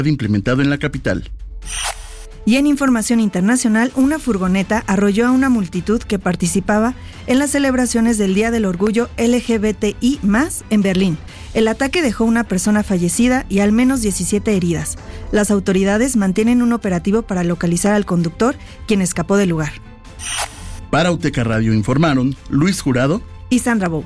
implementado en la capital. Y en información internacional, una furgoneta arrolló a una multitud que participaba en las celebraciones del Día del Orgullo LGBTI+ en Berlín. El ataque dejó una persona fallecida y al menos 17 heridas. Las autoridades mantienen un operativo para localizar al conductor, quien escapó del lugar. Para UTECA Radio informaron Luis Jurado y Sandra Bou.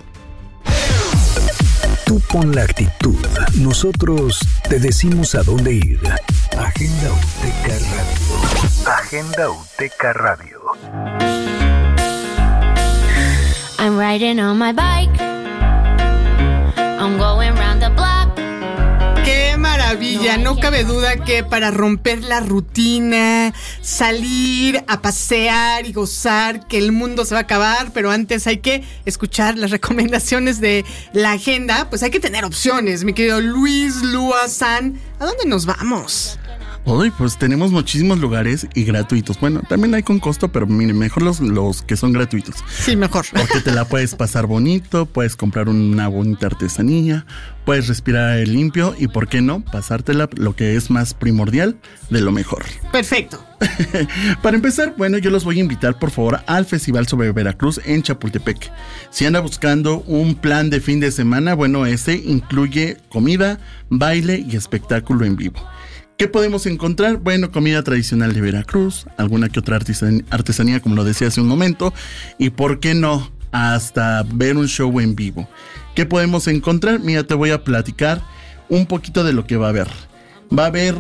Tú pon la actitud, nosotros te decimos a dónde ir. Agenda UTECA Radio. Agenda UTECA Radio. I'm riding on my bike. I'm going round the block. ¡Qué maravilla! No cabe duda que para romper la rutina, salir a pasear y gozar, que el mundo se va a acabar, pero antes hay que escuchar las recomendaciones de la agenda, pues hay que tener opciones, mi querido Luis Lua San. ¿A dónde nos vamos? Hoy pues tenemos muchísimos lugares y gratuitos. Bueno, también hay con costo, pero miren, mejor los que son gratuitos. Sí, mejor. Porque te la puedes pasar bonito, puedes comprar una bonita artesanía, puedes respirar aire limpio y, ¿por qué no?, pasártela lo que es más primordial de lo mejor. Perfecto. Para empezar, bueno, yo los voy a invitar por favor al Festival sobre Veracruz en Chapultepec. Si anda buscando un plan de fin de semana, bueno, ese incluye comida, baile y espectáculo en vivo. ¿Qué podemos encontrar? Bueno, comida tradicional de Veracruz, alguna que otra artesanía, como lo decía hace un momento, y ¿por qué no?, hasta ver un show en vivo. ¿Qué podemos encontrar? Mira, te voy a platicar un poquito de lo que va a haber. Va a haber...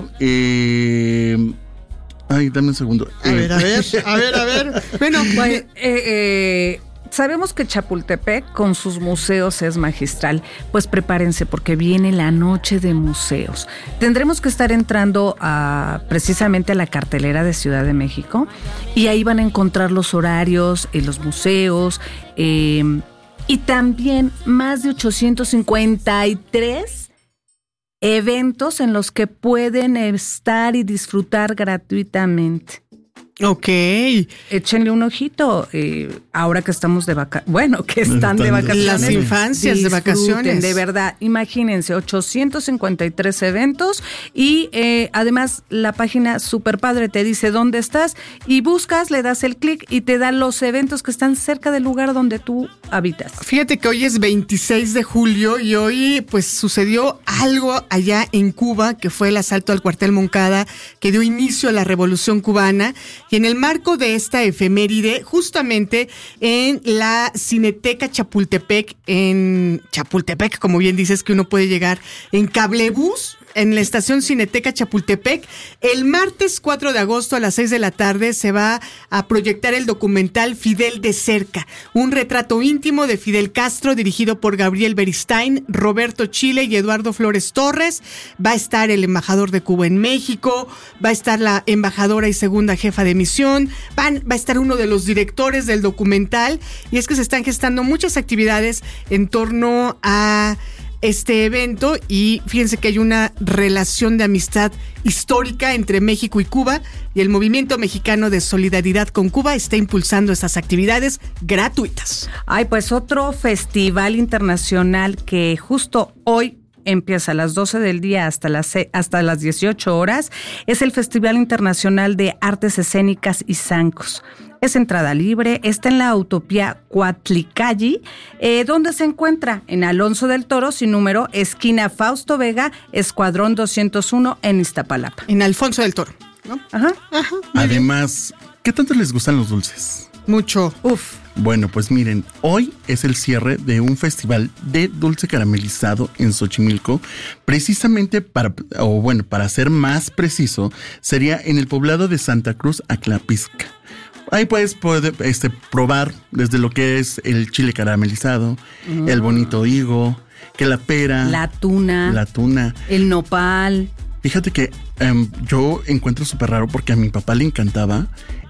Ay, dame un segundo. A ver. Bueno, sabemos que Chapultepec con sus museos es magistral, pues prepárense porque viene la noche de museos. Tendremos que estar entrando precisamente a la cartelera de Ciudad de México y ahí van a encontrar los horarios, los museos y también más de 853 eventos en los que pueden estar y disfrutar gratuitamente. Ok. Échenle un ojito, ahora que estamos de vacaciones, que están de vacaciones. Las infancias de vacaciones. De verdad, imagínense, 853 eventos y además la página super padre te dice dónde estás y buscas, le das el clic y te da los eventos que están cerca del lugar donde tú habitas. Fíjate que hoy es 26 de julio y hoy pues sucedió algo allá en Cuba, que fue el asalto al cuartel Moncada, que dio inicio a la Revolución Cubana. Y en el marco de esta efeméride, justamente en la Cineteca Chapultepec, como bien dices, que uno puede llegar en cablebús, en la estación Cineteca Chapultepec, el martes 4 de agosto a las 6 de la tarde se va a proyectar el documental Fidel de cerca, un retrato íntimo de Fidel Castro dirigido por Gabriel Beristain, Roberto Chile y Eduardo Flores Torres. Va a estar el embajador de Cuba en México, va a estar la embajadora y segunda jefa de misión, va a estar uno de los directores del documental, y es que se están gestando muchas actividades en torno a este evento, y fíjense que hay una relación de amistad histórica entre México y Cuba, y el Movimiento Mexicano de Solidaridad con Cuba está impulsando estas actividades gratuitas. Ay, pues otro festival internacional que justo hoy empieza a las 12 del día hasta las 18 horas, es el Festival Internacional de Artes Escénicas y Zancos. Es entrada libre, está en la Utopía Cuatlicalli, donde se encuentra en Alonso del Toro, sin número, esquina Fausto Vega, Escuadrón 201 en Iztapalapa. En Alfonso del Toro, ¿no? Ajá. Además, ¿qué tanto les gustan los dulces? Mucho. Bueno, pues miren, hoy es el cierre de un festival de dulce caramelizado en Xochimilco, precisamente para ser más preciso, sería en el poblado de Santa Cruz, Aclapizca. Ahí puedes probar desde lo que es el chile caramelizado, el bonito higo, que la pera, la tuna, el nopal. Fíjate que yo encuentro súper raro porque a mi papá le encantaba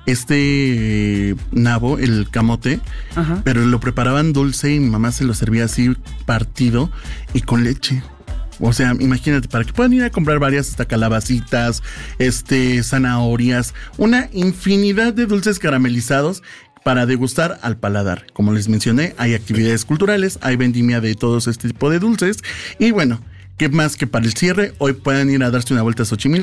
nabo, el camote, pero lo preparaban dulce y mi mamá se lo servía así partido y con leche. O sea, imagínate, para que puedan ir a comprar varias hasta calabacitas, zanahorias, una infinidad de dulces caramelizados para degustar al paladar. Como les mencioné, hay actividades culturales, hay vendimia de todos este tipo de dulces y bueno, ¿Qué más que para el cierre? Hoy puedan ir a darse una vuelta a Xochimilco.